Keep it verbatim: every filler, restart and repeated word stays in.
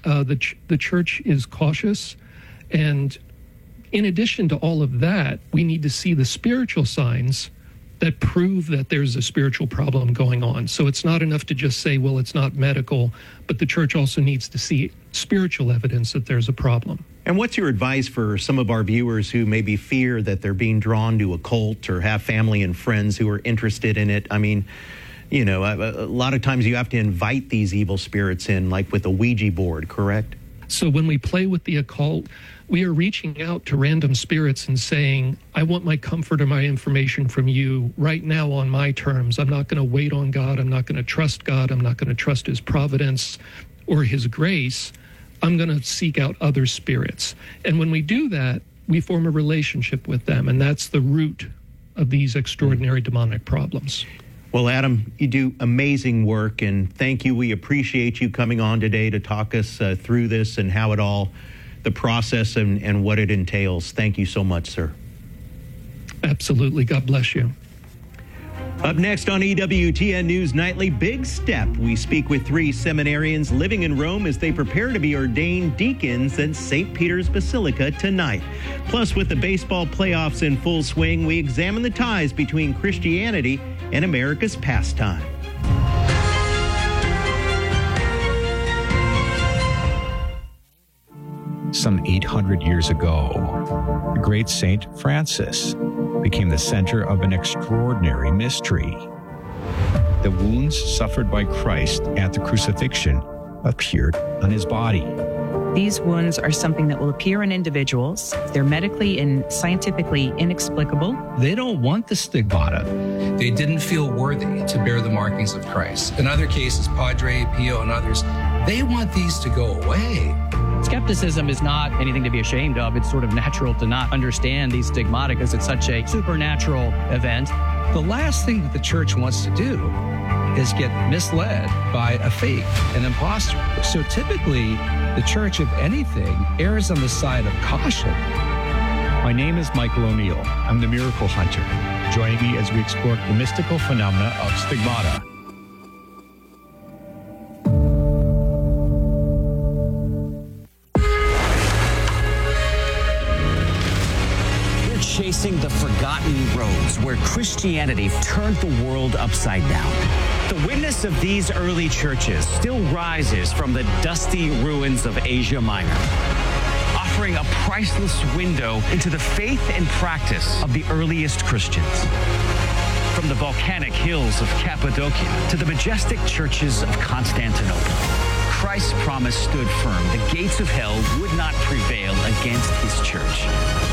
Uh, the ch- the church is cautious, and in addition to all of that, we need to see the spiritual signs that prove that there's a spiritual problem going on. So it's not enough to just say, well, it's not medical, but the church also needs to see spiritual evidence that there's a problem. And what's your advice for some of our viewers who maybe fear that they're being drawn to a cult or have family and friends who are interested in it? I mean, you know, a, a lot of times you have to invite these evil spirits in, like with a Ouija board, correct? So when we play with the occult, we are reaching out to random spirits and saying, I want my comfort or my information from you right now on my terms. I'm not going to wait on God. I'm not going to trust God. I'm not going to trust his providence or his grace. I'm going to seek out other spirits. And when we do that, we form a relationship with them. And that's the root of these extraordinary demonic problems. Well, Adam, you do amazing work, and thank you. We appreciate you coming on today to talk us uh, through this and how it all, the process and, and what it entails. Thank you so much, sir. Absolutely. God bless you. Up next on E W T N News Nightly, Big Step. We speak with three seminarians living in Rome as they prepare to be ordained deacons at Saint Peter's Basilica tonight. Plus, with the baseball playoffs in full swing, we examine the ties between Christianity and America's pastime. Some eight hundred years ago, the great Saint Francis became the center of an extraordinary mystery. The wounds suffered by Christ at the crucifixion appeared on his body. These wounds are something that will appear in individuals. They're medically and scientifically inexplicable. They don't want the stigmata. They didn't feel worthy to bear the markings of Christ. In other cases, Padre Pio and others, they want these to go away. Skepticism is not anything to be ashamed of. It's sort of natural to not understand these stigmata because it's such a supernatural event. The last thing that the church wants to do is get misled by a fake, an imposter. So typically, the church, if anything, errs on the side of caution. My name is Michael O'Neill. I'm the Miracle Hunter. Join me as we explore the mystical phenomena of stigmata. Chasing the forgotten roads where Christianity turned the world upside down. The witness of these early churches still rises from the dusty ruins of Asia Minor, offering a priceless window into the faith and practice of the earliest Christians. From the volcanic hills of Cappadocia to the majestic churches of Constantinople, Christ's promise stood firm. The gates of hell would not prevail against his church.